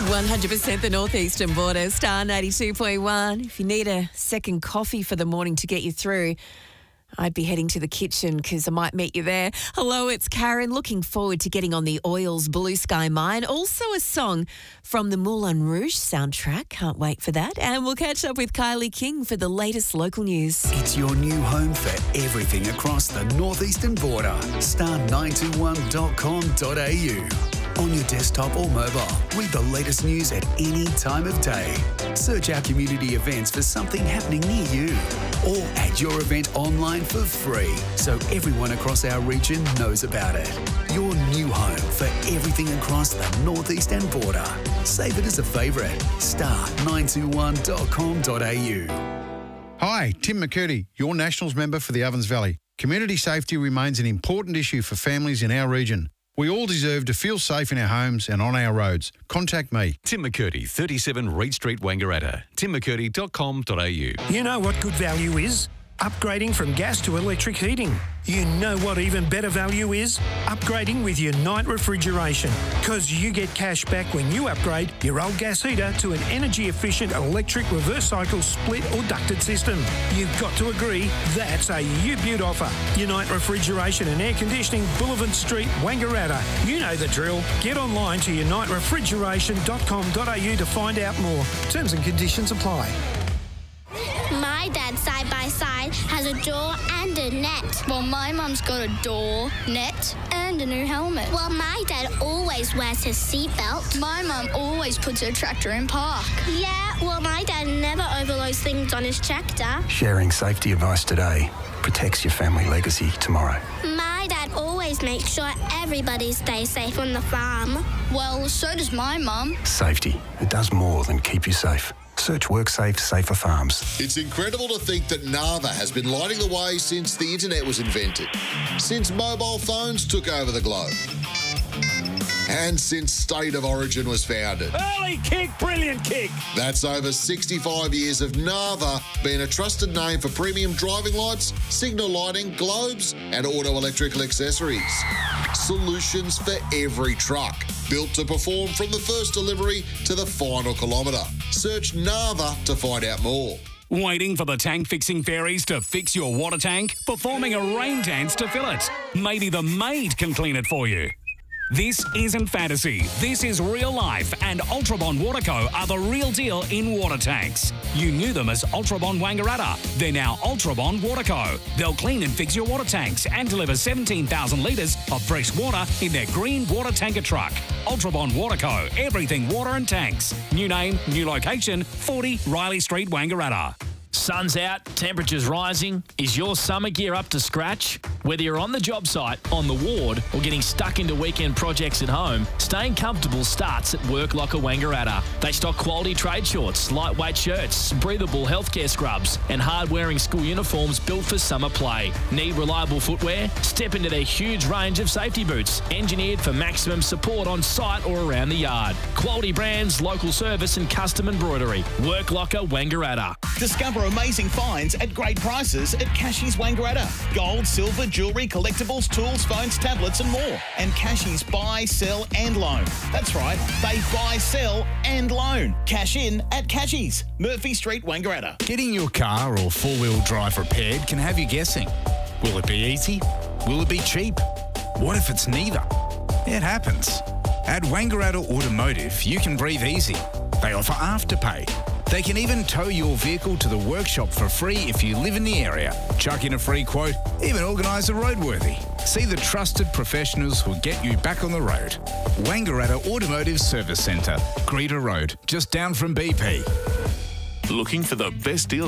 100% the northeastern border, Star 92.1. If you need a second coffee for the morning to get you through, I'd be heading to the kitchen because I might meet you there. Hello, it's Karen. Looking forward to getting on the Oils Blue Sky Mine. Also a song from the Moulin Rouge soundtrack. Can't wait for that. And we'll catch up with Kylie King for the latest local news. It's your new home for everything across the northeastern border. Star921.com.au. On your desktop or mobile, read the latest news at any time of day. Search our community events for something happening near you. Or add your event online for free so everyone across our region knows about it. Your new home for everything across the northeastern border. Save it as a favourite. Star921.com.au. Hi, Tim McCurdy, your Nationals member for the Ovens Valley. Community safety remains an important issue for families in our region. We all deserve to feel safe in our homes and on our roads. Contact me. Tim McCurdy, 37 Reed Street, Wangaratta. timmccurdy.com.au. You know what good value is? Upgrading from gas to electric heating. You know what even better value is? Upgrading with Unite Refrigeration. Because you get cash back when you upgrade your old gas heater to an energy-efficient electric reverse cycle split or ducted system. You've got to agree, that's a U-Beaut offer. Unite Refrigeration and Air Conditioning, Boulevard Street, Wangaratta. You know the drill. Get online to uniterefrigeration.com.au to find out more. Terms and conditions apply. My dad's side-by-side has a door and a net. Well, my mum's got a door, net, and a new helmet. Well, my dad always wears his seatbelt. My mum always puts her tractor in park. Yeah, well, my dad never overloads things on his tractor. Sharing safety advice today protects your family legacy tomorrow. My dad always makes sure everybody stays safe on the farm. Well, so does my mum. Safety, it does more than keep you safe. Search WorkSafe Safer Farms. It's incredible to think that Narva has been lighting the way since the internet was invented, since mobile phones took over the globe, and since State of Origin was founded. Early kick, brilliant kick. That's over 65 years of Narva being a trusted name for premium driving lights, signal lighting, globes, and auto electrical accessories. Solutions for every truck, built to perform from the first delivery to the final kilometre. Search Narva to find out more. Waiting for the tank fixing fairies to fix your water tank? Performing a rain dance to fill it? Maybe the maid can clean it for you. This isn't fantasy. This is real life, and Ultrabond Waterco are the real deal in water tanks. You knew them as Ultrabond Wangaratta. They're now Ultrabond Waterco. They'll clean and fix your water tanks and deliver 17,000 litres of fresh water in their green water tanker truck. Ultrabond Waterco. Everything water and tanks. New name, new location, 40 Riley Street, Wangaratta. Sun's out, temperatures rising. Is your summer gear up to scratch? Whether you're on the job site, on the ward, or getting stuck into weekend projects at home, staying comfortable starts at Work Locker Wangaratta. They stock quality trade shorts, lightweight shirts, breathable healthcare scrubs, and hard-wearing school uniforms built for summer play. Need reliable footwear? Step into their huge range of safety boots, engineered for maximum support on site or around the yard. Quality brands, local service, and custom embroidery. Work Locker Wangaratta. Discover amazing finds at great prices at Cashies Wangaratta. Gold, silver, jewellery, collectibles, tools, phones, tablets and more. And Cashies buy, sell and loan. That's right, they buy, sell and loan. Cash in at Cashies, Murphy Street, Wangaratta. Getting your car or four-wheel drive repaired can have you guessing. Will it be easy? Will it be cheap? What if it's neither? It happens. At Wangaratta Automotive, you can breathe easy. They offer Afterpay. They can even tow your vehicle to the workshop for free if you live in the area. Chuck in a free quote, even organise a roadworthy. See the trusted professionals who'll get you back on the road. Wangaratta Automotive Service Centre, Greta Road, just down from BP. Looking for the best deals